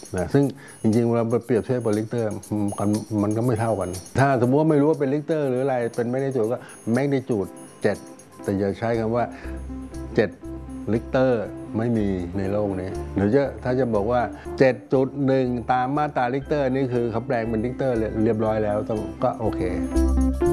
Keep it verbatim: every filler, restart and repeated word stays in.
นะซึ่งจริงๆเราเปรียบเทียบกับลิกเตอร์มันมันก็ไม่เท่ากันถ้าสมมติว่าไม่รู้ว่าเป็นลิกเตอร์หรืออะไรเป็นแมกนิจูดก็แมกนิจูดเจ็ดแต่อย่าใช้คำว่าเจ็ดลิกเตอร์ไม่มีในโลกนี้หรือจะถ้าจะบอกว่า เจ็ดจุดหนึ่ง ตามมาตราลิกเตอร์นี่คือเขาแปลงเป็นลิกเตอร์เรียบร้อยแล้วก็โอเค